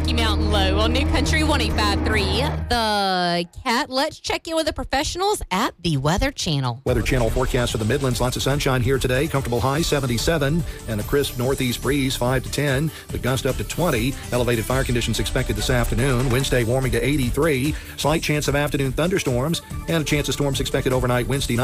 Rocky Mountain Low on New Country 105.3. The Cat. Let's check in with the professionals at the Weather Channel. Weather Channel forecast for the Midlands. Lots of sunshine here today. Comfortable high 77 and a crisp northeast breeze 5 to 10. The gust up to 20. Elevated fire conditions expected this afternoon. Wednesday warming to 83. Slight chance of afternoon thunderstorms and a chance of storms expected overnight Wednesday night.